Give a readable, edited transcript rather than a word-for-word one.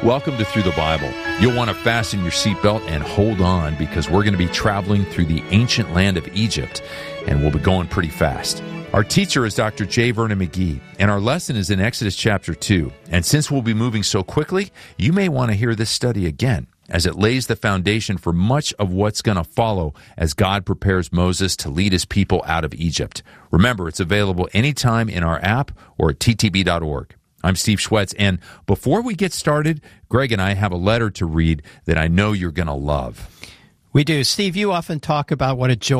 Welcome to Through the Bible. You'll want to fasten your seatbelt and hold on because we're going to be traveling through the ancient land of Egypt, and we'll be going pretty fast. Our teacher is Dr. J. Vernon McGee, and our lesson is in Exodus chapter 2. And since we'll be moving so quickly, you may want to hear this study again, as it lays the foundation for much of what's going to follow as God prepares Moses to lead his people out of Egypt. Remember, it's available anytime in our app or at ttb.org. I'm Steve Schwetz, and before we get started, Greg and I have a letter to read that I know you're going to love. We do. Steve, you often talk about what a joy